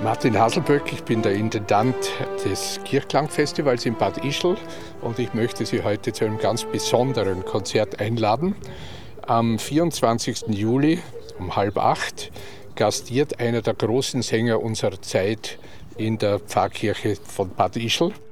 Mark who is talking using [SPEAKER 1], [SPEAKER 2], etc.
[SPEAKER 1] Martin Haselböck, ich bin der Intendant des Kirchklangfestivals in Bad Ischl und ich möchte Sie heute zu einem ganz besonderen Konzert einladen. Am 24. Juli um 7:30 gastiert einer der großen Sänger unserer Zeit in der Pfarrkirche von Bad Ischl.